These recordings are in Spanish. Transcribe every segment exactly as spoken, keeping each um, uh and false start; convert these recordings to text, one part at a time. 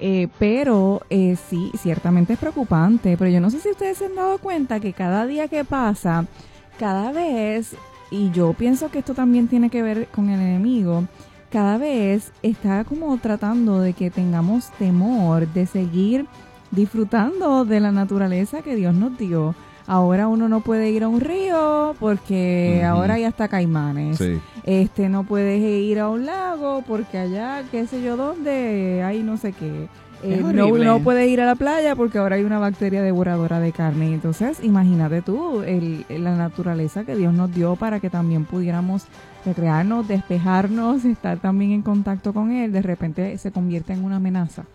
Eh, pero eh, sí, ciertamente es preocupante, pero yo no sé si ustedes se han dado cuenta que cada día que pasa, cada vez, y yo pienso que esto también tiene que ver con el enemigo, cada vez está como tratando de que tengamos temor de seguir disfrutando de la naturaleza que Dios nos dio. Ahora uno no puede ir a un río porque uh-huh. ahora hay hasta caimanes. Sí. Este, no puedes ir a un lago porque allá, qué sé yo dónde, hay no sé qué. Eh, no, no puedes ir a la playa porque ahora hay una bacteria devoradora de carne. Entonces, imagínate tú el, la naturaleza que Dios nos dio para que también pudiéramos recrearnos, despejarnos, estar también en contacto con Él. De repente se convierte en una amenaza.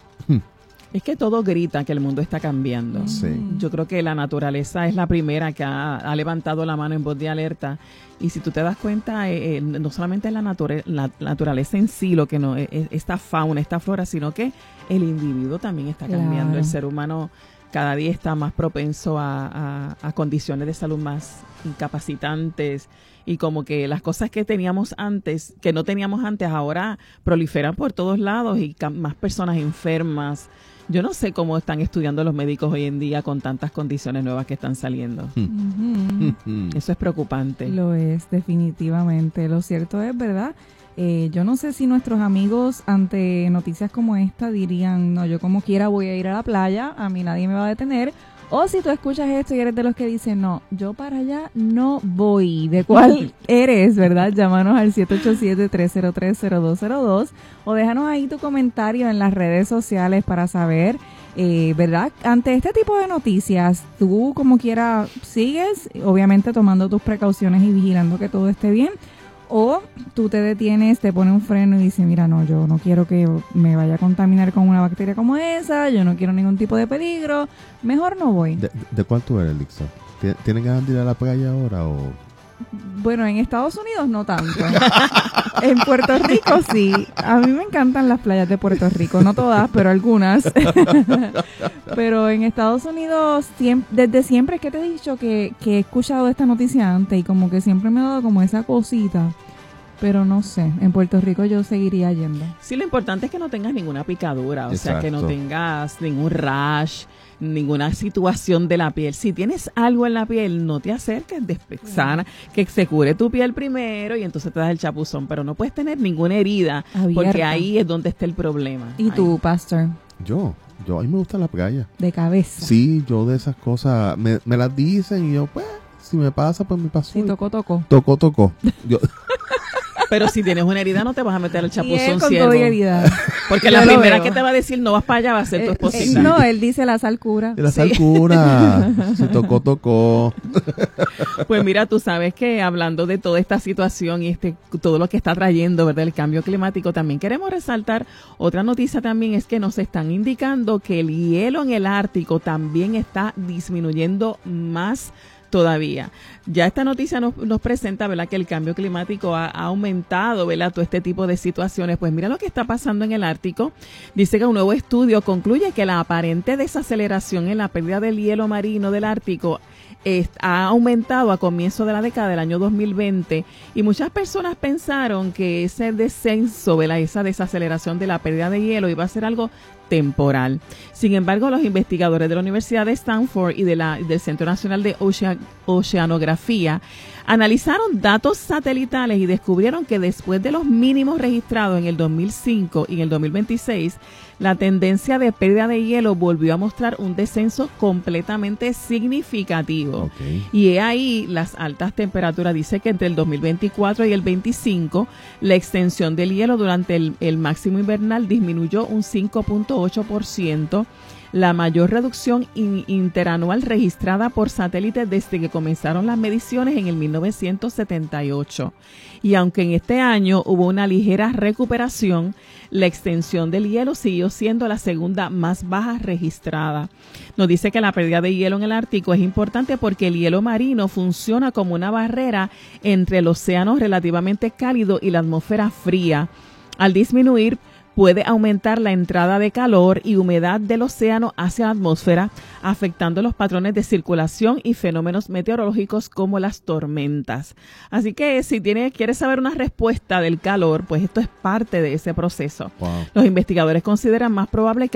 Es que todo grita que el mundo está cambiando. Sí. Yo creo que la naturaleza es la primera que ha, ha levantado la mano en voz de alerta. Y si tú te das cuenta, eh, no solamente es la, nature, la naturaleza en sí, lo que no es esta fauna, esta flora, sino que el individuo también está cambiando. Claro. El ser humano cada día está más propenso a, a, a condiciones de salud más incapacitantes. Y como que las cosas que teníamos antes, que no teníamos antes, ahora proliferan por todos lados y más personas enfermas. Yo no sé cómo están estudiando los médicos hoy en día con tantas condiciones nuevas que están saliendo. Uh-huh. Eso es preocupante. Lo es, definitivamente. Lo cierto es, ¿verdad? Eh, yo no sé si nuestros amigos ante noticias como esta dirían, no, yo como quiera voy a ir a la playa, a mí nadie me va a detener. O si tú escuchas esto y eres de los que dicen, no, yo para allá no voy. ¿De cuál eres, verdad? Llámanos al siete ocho siete, tres cero tres, cero dos cero dos o déjanos ahí tu comentario en las redes sociales para saber, eh, ¿verdad? Ante este tipo de noticias, tú como quiera sigues, obviamente tomando tus precauciones y vigilando que todo esté bien. O tú te detienes, te pones un freno y dices, mira, no, yo no quiero que me vaya a contaminar con una bacteria como esa, yo no quiero ningún tipo de peligro, mejor no voy. ¿De, de cuál tú eres, Lixa? ¿Tienes ganas de ir a la playa ahora o...? Bueno, en Estados Unidos no tanto. En Puerto Rico sí. A mí me encantan las playas de Puerto Rico, no todas, pero algunas. Pero en Estados Unidos, siempre, desde siempre es que te he dicho que, que he escuchado esta noticia antes y como que siempre me ha dado como esa cosita. Pero no sé, en Puerto Rico yo seguiría yendo. Sí, lo importante es que no tengas ninguna picadura, o Exacto. sea, que no tengas ningún rash, ninguna situación de la piel. Si tienes algo en la piel, no te acerques, despe- sana, que se cure tu piel primero y entonces te das el chapuzón, pero no puedes tener ninguna herida, Abierta. Porque ahí es donde está el problema. ¿Y ahí. tú, Pastor? Yo, yo, a mí me gusta la playa. De cabeza. Sí, yo de esas cosas, me, me las dicen y yo, pues, si me pasa, pues me pasó. Si tocó, tocó. Tocó, tocó. Yo... Pero si tienes una herida no te vas a meter el chapuzón con ciego. todo y herida. Porque Yo la lo primera veo. que te va a decir no vas para allá va a ser tu Eh, esposita. eh, no, él dice la sal cura. La Sí. sal cura. Si tocó, tocó. Pues mira, tú sabes que hablando de toda esta situación y este todo lo que está trayendo, ¿verdad? El cambio climático, también queremos resaltar otra noticia también es que nos están indicando que el hielo en el Ártico también está disminuyendo más todavía. Ya esta noticia nos, nos presenta, ¿verdad?, que el cambio climático ha, ha aumentado, ¿verdad?, todo este tipo de situaciones. Pues mira lo que está pasando en el Ártico. Dice que un nuevo estudio concluye que la aparente desaceleración en la pérdida del hielo marino del Ártico es, ha aumentado a comienzo de la década del año dos mil veinte y muchas personas pensaron que ese descenso, ¿verdad?, esa desaceleración de la pérdida de hielo iba a ser algo temporal. Sin embargo, los investigadores de la Universidad de Stanford y de la, del Centro Nacional de Ocean, Oceanografía analizaron datos satelitales y descubrieron que después de los mínimos registrados en el dos mil cinco y en el dos mil veintiséis, la tendencia de pérdida de hielo volvió a mostrar un descenso completamente significativo. Okay. Y he ahí las altas temperaturas. Dice que entre el dos mil veinticuatro y el veinticinco, la extensión del hielo durante el, el máximo invernal disminuyó un cinco punto ocho por ciento, la mayor reducción in, interanual registrada por satélite desde que comenzaron las mediciones en el mil novecientos setenta y ocho. Y aunque en este año hubo una ligera recuperación, la extensión del hielo siguió siendo la segunda más baja registrada. Nos dice que la pérdida de hielo en el Ártico es importante porque el hielo marino funciona como una barrera entre el océano relativamente cálido y la atmósfera fría. Al disminuir, puede aumentar la entrada de calor y humedad del océano hacia la atmósfera, afectando los patrones de circulación y fenómenos meteorológicos como las tormentas. Así que si tienes, quieres saber una respuesta del calor, pues esto es parte de ese proceso. Wow. Los investigadores consideran más probable que